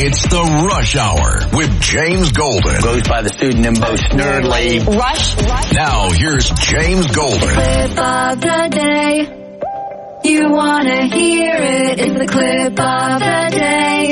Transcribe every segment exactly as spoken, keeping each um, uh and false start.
It's the Rush Hour with James Golden. Goes by the pseudonym Bo Snerdley. Rush, Rush. Now here's James Golden. Clip of the day. You wanna hear it. It's the clip of the day.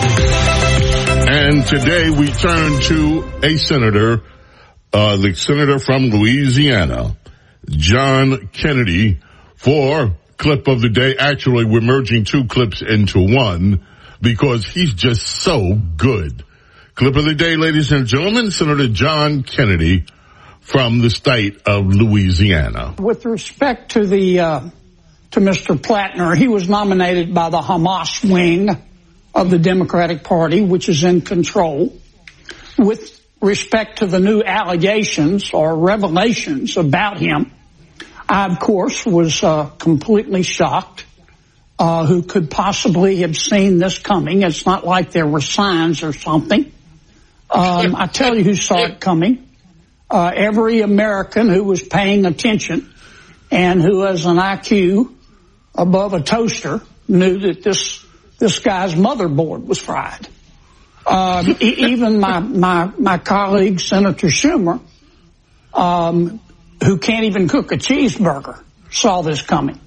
And today we turn to a senator, uh, the senator from Louisiana, John Kennedy, for clip of the day. Actually, we're merging two clips into one because he's just so good. Clip of the day, ladies and gentlemen, Senator John Kennedy from the state of Louisiana. With respect to the uh, to Mister Plattner, he was nominated by the Hamas wing of the Democratic Party, which is in control. With respect to the new allegations or revelations about him, I, of course, was uh, completely shocked. Uh, who could possibly have seen this coming? It's not like there were signs or something. Um, I tell you who saw it coming. Uh, every American who was paying attention and who has an I Q above a toaster knew that this this guy's motherboard was fried. Um, e- even my, my, my colleague, Senator Schumer, um, who can't even cook a cheeseburger, saw this coming.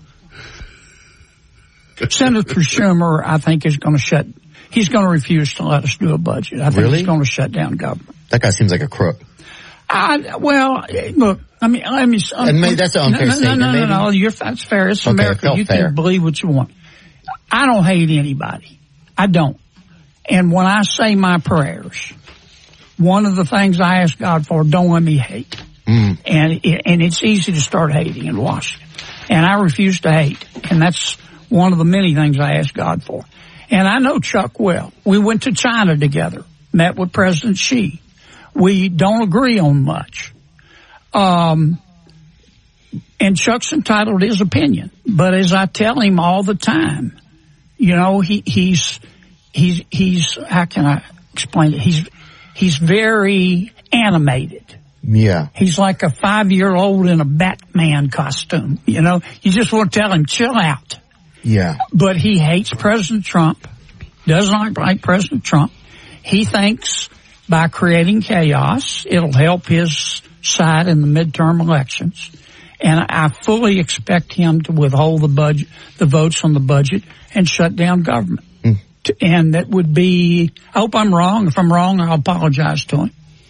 Senator Schumer, I think, is going to shut, he's going to refuse to let us do a budget. I think Really? he's going to shut down government. That guy seems like a crook. I, well, look, I mean, let me, um, And maybe that's an unfair no, no, statement, No, no, maybe? no, no, you're, that's fair. It's Okay, America. felt You fair. can believe what you want. I don't hate anybody. I don't. And when I say my prayers, one of the things I ask God for, don't let me hate. Mm. And it, and it's easy to start hating in Washington. And I refuse to hate. And that's one of the many things I ask God for. And I know Chuck well. We went to China together, met with President Xi. We don't agree on much. Um, and Chuck's entitled to his opinion. But as I tell him all the time, you know, he, he's, he's, he's, how can I explain it? He's, he's very animated. Yeah. He's like a five-year-old in a Batman costume. You know, you just want to tell him, chill out. Yeah. But he hates President Trump, doesn't like President Trump. He thinks by creating chaos, it'll help his side in the midterm elections. And I fully expect him to withhold the budget, the votes on the budget and shut down government. Mm. And that would be, I hope I'm wrong. If I'm wrong, I'll apologize to him.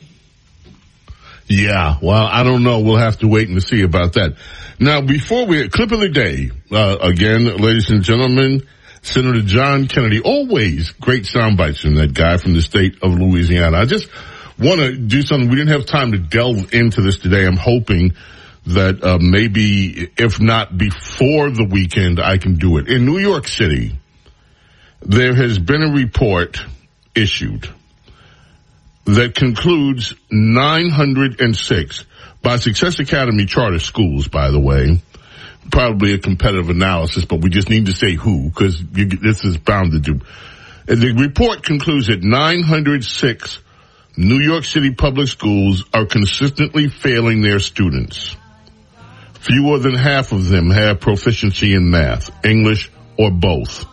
Yeah, well, I don't know. We'll have to wait and see about that. Now, before we, clip of the day, uh, again, ladies and gentlemen, Senator John Kennedy, always great sound bites from that guy from the state of Louisiana. I just want to do something. We didn't have time to delve into this today. I'm hoping that uh, maybe, if not before the weekend, I can do it. In New York City, there has been a report issued that concludes nine hundred six by Success Academy charter schools, by the way. Probably a competitive analysis, but we just need to say who, because this is bound to do. The report concludes that nine hundred six New York City public schools are consistently failing their students. Fewer than half of them have proficiency in math, English, or both.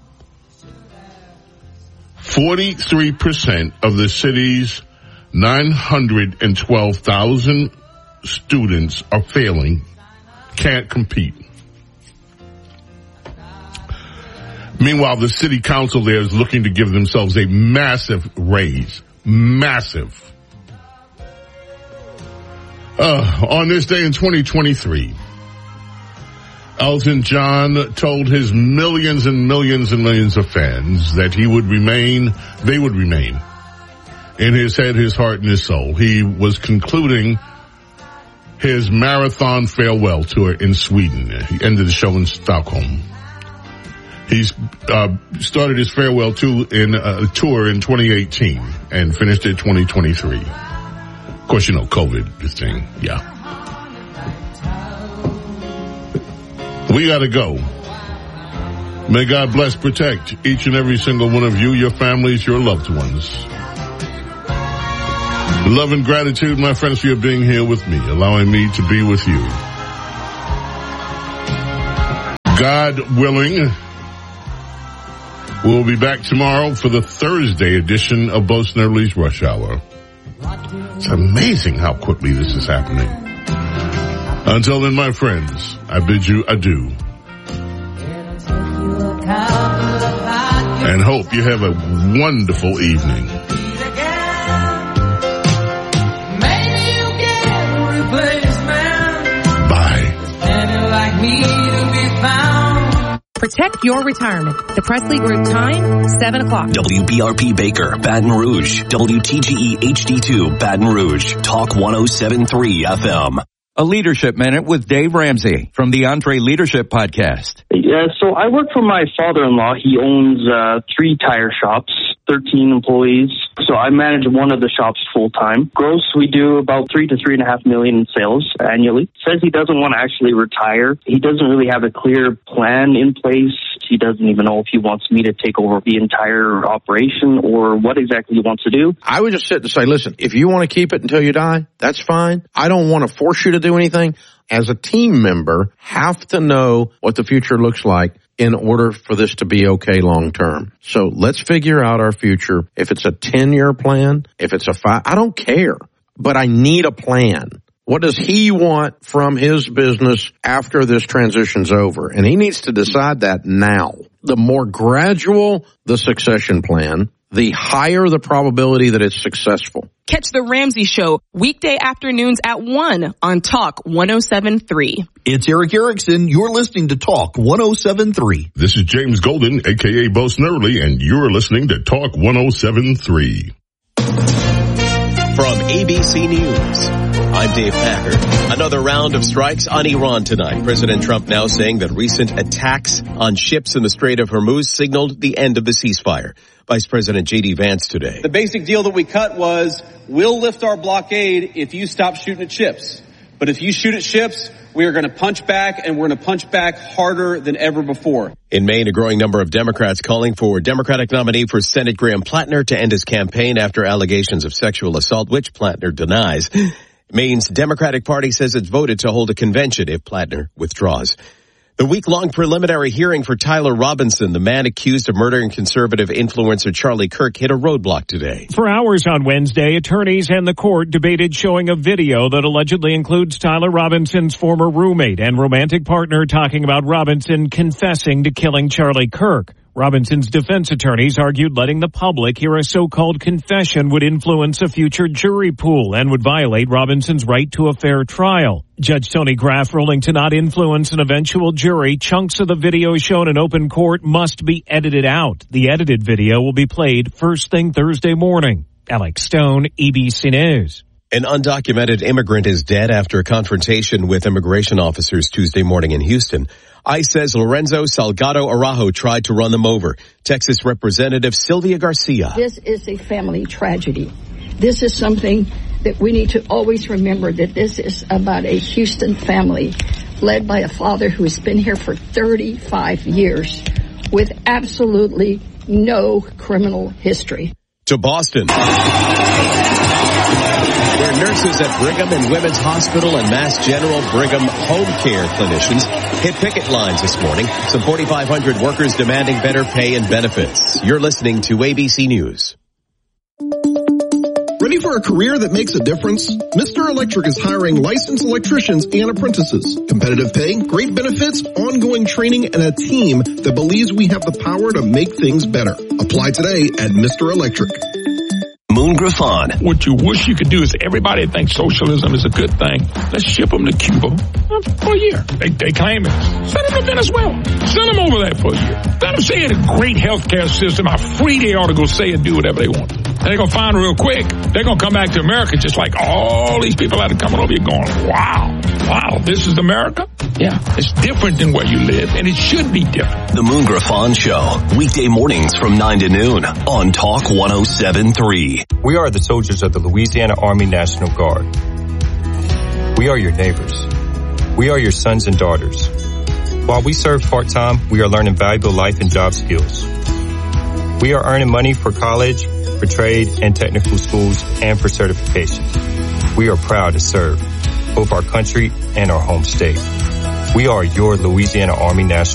forty-three percent of the city's nine hundred twelve thousand students are failing, can't compete. Meanwhile, the city council there is looking to give themselves a massive raise. Massive. Uh, on this day in twenty twenty-three, Elton John told his millions and millions and millions of fans that he would remain, they would remain in his head, his heart, and his soul. He was concluding his marathon farewell tour in Sweden. He ended the show in Stockholm. He's uh, started his farewell tour in uh, tour in twenty eighteen and finished it twenty twenty-three. Of course, you know, COVID, this thing, yeah. We gotta go. May God bless, protect each and every single one of you, your families, your loved ones. Love and gratitude, my friends, for your being here with me, allowing me to be with you. God willing, We'll be back tomorrow for the Thursday edition of Bo Snerdley's Rush Hour. It's amazing how quickly this is happening. Until then, my friends, I bid you adieu. And hope you have a wonderful evening. Protect your retirement. The Presley Group time, seven o'clock. W B R P Baker, Baton Rouge. W T G E H D two, Baton Rouge. Talk one oh seven point three F M. A Leadership Minute with Dave Ramsey from the Entre Leadership Podcast. Yeah, so I work for my father-in-law. He owns uh, three tire shops, thirteen employees. So I manage one of the shops full-time. Gross, we do about three to three and a half million in sales annually. Says he doesn't want to actually retire. He doesn't really have a clear plan in place. He doesn't even know if he wants me to take over the entire operation or what exactly he wants to do. I would just sit and say, listen, if you want to keep it until you die, that's fine. I don't want to force you to do anything. As a team member, have to know what the future looks like in order for this to be okay long term. So let's figure out our future. If it's a ten-year plan, if it's a five, I don't care, but I need a plan. What does he want from his business after this transition's over? And he needs to decide that now. The more gradual the succession plan, the higher the probability that it's successful. Catch The Ramsey Show weekday afternoons at one on Talk one oh seven point three. It's Eric Erickson. You're listening to Talk one oh seven point three. This is James Golden, a k a. Bo Snerdley, and you're listening to Talk one oh seven point three. From A B C News, I'm Dave Packer. Another round of strikes on Iran tonight. President Trump now saying that recent attacks on ships in the Strait of Hormuz signaled the end of the ceasefire. Vice President J D Vance today. The basic deal that we cut was, we'll lift our blockade if you stop shooting at ships. But if you shoot at ships, we are going to punch back, and we're going to punch back harder than ever before. In Maine, a growing number of Democrats calling for Democratic nominee for Senate Graham Plattner to end his campaign after allegations of sexual assault, which Plattner denies. Maine's Democratic Party says it's voted to hold a convention if Plattner withdraws. The week-long preliminary hearing for Tyler Robinson, the man accused of murdering conservative influencer Charlie Kirk, hit a roadblock today. For hours on Wednesday, attorneys and the court debated showing a video that allegedly includes Tyler Robinson's former roommate and romantic partner talking about Robinson confessing to killing Charlie Kirk. Robinson's defense attorneys argued letting the public hear a so-called confession would influence a future jury pool and would violate Robinson's right to a fair trial. Judge Tony Graff ruling to not influence an eventual jury, chunks of the video shown in open court must be edited out. The edited video will be played first thing Thursday morning. Alex Stone, A B C News. An undocumented immigrant is dead after a confrontation with immigration officers Tuesday morning in Houston. ICE says Lorenzo Salgado Araujo tried to run them over. Texas Representative Sylvia Garcia. This is a family tragedy. This is something that we need to always remember, that this is about a Houston family led by a father who has been here for thirty-five years with absolutely no criminal history. To Boston, where nurses at Brigham and Women's Hospital and Mass General Brigham home care clinicians hit picket lines this morning. Some forty-five hundred workers demanding better pay and benefits. You're listening to A B C News. Ready for a career that makes a difference? Mister Electric is hiring licensed electricians and apprentices. Competitive pay, great benefits, ongoing training, and a team that believes we have the power to make things better. Apply today at Mister Electric. Moon Griffon. What you wish you could do is everybody thinks socialism is a good thing. Let's ship them to Cuba for a year. They, they claim it. Send them to Venezuela. Send them over there for a year. Let them say it's a great healthcare system, how free they ought to go say and do whatever they want. And they're going to find real quick, they're going to come back to America just like all these people that are coming over here going, wow, wow, this is America? Yeah, it's different than where you live, and it should be different. The Moon Griffon Show, weekday mornings from nine to noon on Talk one oh seven point three. We are the soldiers of the Louisiana Army National Guard. We are your neighbors. We are your sons and daughters. While we serve part-time, we are learning valuable life and job skills. We are earning money for college, for trade and technical schools, and for certifications. We are proud to serve both our country and our home state. We are your Louisiana Army National